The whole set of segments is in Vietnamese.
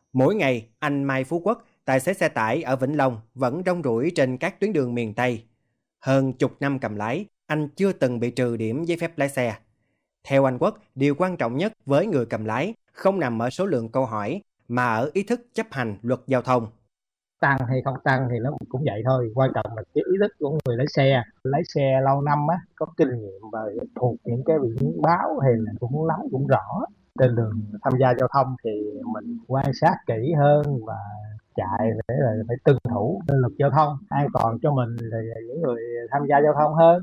Mỗi ngày, anh Mai Phú Quốc, tài xế xe tải ở Vĩnh Long vẫn rong ruổi trên các tuyến đường miền Tây. Hơn chục năm cầm lái, anh chưa từng bị trừ điểm giấy phép lái xe. Theo anh Quốc, điều quan trọng nhất với người cầm lái không nằm ở số lượng câu hỏi mà ở ý thức chấp hành luật giao thông. Tăng hay không tăng thì nó cũng vậy thôi, quan trọng là cái ý thức của người lái xe lâu năm á, có kinh nghiệm và thuộc những cái biển báo thì là cũng nắm cũng rõ. Trên đường tham gia giao thông thì mình quan sát kỹ hơn và chạy để là phải tuân thủ luật giao thông an toàn cho mình thì những người tham gia giao thông hơn.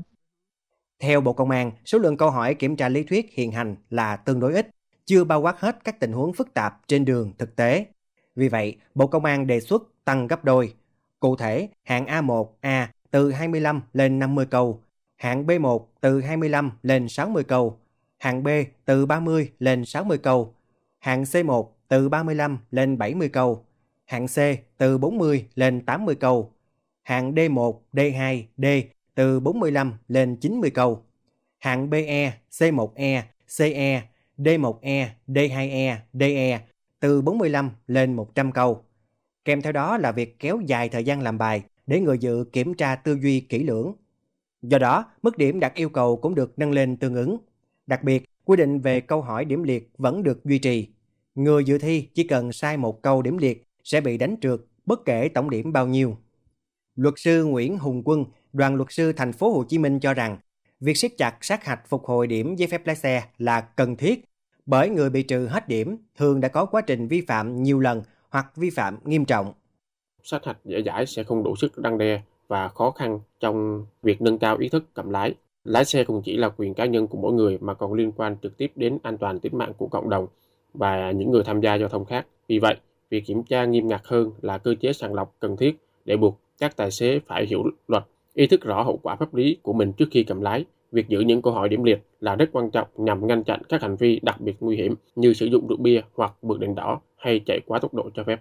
Theo Bộ Công an, số lượng câu hỏi kiểm tra lý thuyết hiện hành là tương đối ít, chưa bao quát hết các tình huống phức tạp trên đường thực tế. Vì vậy, Bộ Công an đề xuất tăng gấp đôi. Cụ thể, hạng A1A từ 25 lên 50 câu, hạng B1 từ 25 lên 60 câu, hạng B từ 30 lên 60 câu, hạng C1 từ 35 lên 70 câu, hạng C từ 40 lên 80 câu, hạng D1, D2, D từ 45 lên 90 câu, hạng BE, C1E, CE, D1E, D2E, DE từ 45 lên 100 câu. Kèm theo đó là việc kéo dài thời gian làm bài để người dự kiểm tra tư duy kỹ lưỡng. Do đó, mức điểm đặt yêu cầu cũng được nâng lên tương ứng. Đặc biệt, quy định về câu hỏi điểm liệt vẫn được duy trì. Người dự thi chỉ cần sai một câu điểm liệt sẽ bị đánh trượt bất kể tổng điểm bao nhiêu. Luật sư Nguyễn Hùng Quân, đoàn luật sư thành phố Hồ Chí Minh cho rằng, việc siết chặt sát hạch phục hồi điểm giấy phép lái xe là cần thiết bởi người bị trừ hết điểm thường đã có quá trình vi phạm nhiều lần hoặc vi phạm nghiêm trọng. Sát hạch dễ dãi sẽ không đủ sức răn đe và khó khăn trong việc nâng cao ý thức cầm lái. Lái xe không chỉ là quyền cá nhân của mỗi người mà còn liên quan trực tiếp đến an toàn tính mạng của cộng đồng và những người tham gia giao thông khác. Vì vậy, việc kiểm tra nghiêm ngặt hơn là cơ chế sàng lọc cần thiết để buộc các tài xế phải hiểu luật, ý thức rõ hậu quả pháp lý của mình trước khi cầm lái. Việc giữ những câu hỏi điểm liệt là rất quan trọng nhằm ngăn chặn các hành vi đặc biệt nguy hiểm như sử dụng rượu bia hoặc vượt đèn đỏ hay chạy quá tốc độ cho phép.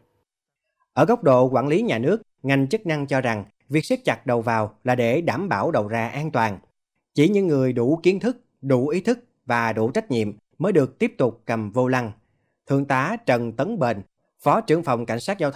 Ở góc độ quản lý nhà nước, ngành chức năng cho rằng việc siết chặt đầu vào là để đảm bảo đầu ra an toàn. Chỉ những người đủ kiến thức, đủ ý thức và đủ trách nhiệm mới được tiếp tục cầm vô lăng. Thượng tá Trần Tấn Bền, Phó trưởng phòng Cảnh sát giao thông